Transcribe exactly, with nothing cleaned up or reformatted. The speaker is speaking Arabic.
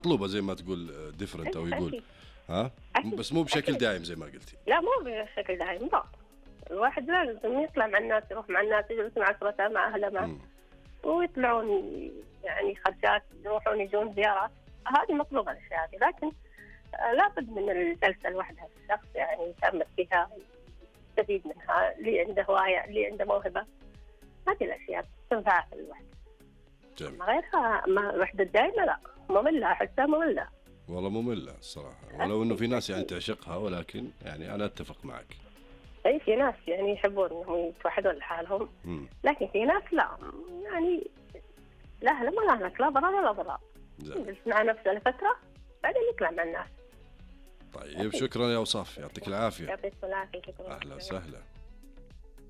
مطلوبة زي ما تقول ديفرنت أو يقول أكيد. ها، أكيد. بس مو بشكل أكيد. دائم زي ما قلتِ. لا مو بشكل دائم، لا. الواحد لازم يطلع مع الناس، يروح مع الناس، يجلس مع أسرته، مع أهله، مع إمم. ويطلعون يعني خرجات، يروحون يجون زيارات، هذه مطلوبة الأشياء هذه، لكن آه، لابد من الجلسة لوحدها الشخص يعني يتأمل فيها، يستفيد منها، اللي عنده هواية، اللي عنده موهبة، هذه الأشياء تنفع في الوحدة. جميل. أما غيرها، أما الوحدة الدائمة لا، مملة، أحسها مملة. والله مملة الصراحة، ولو إنه في ناس يعني تعشقها، ولكن يعني أنا أتفق معك. أي في ناس يعني يحبون إنهم يتوحدون لحالهم، إمم. لكن في ناس لا، يعني لا لا ما لهناك لا ضرر ولا ضرار، زين. يجلس مع نفسه لفترة بعدين يطلع مع الناس. طيب شكرًا يا وصاف، يعطيك العافية. يعطيكم العافية. شكرا. أهلا وسهلا.